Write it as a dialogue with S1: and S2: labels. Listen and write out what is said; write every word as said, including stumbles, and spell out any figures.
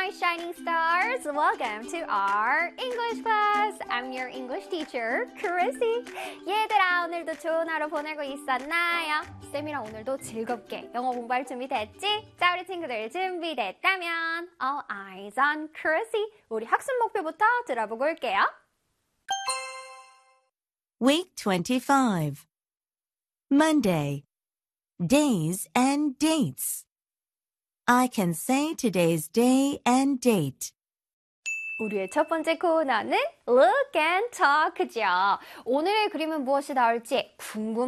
S1: my shining stars. Welcome to our English class. I'm your English teacher, Chrissy. 얘들아, 오늘도 좋은 하루 보내고 있었나요? 쌤이랑 오늘도 즐겁게 영어 공부할 준비 됐지? 자, 우리 친구들 준비됐다면 All eyes on Chrissy. 우리 학습 목표부터 들어보고 올게요.
S2: Week twenty-five. Monday. Days and dates. I can say today's day and date.
S1: 우리의 첫 번째 코너는 Look and Talk죠. 오늘의 그림은 무엇이 나올지 궁금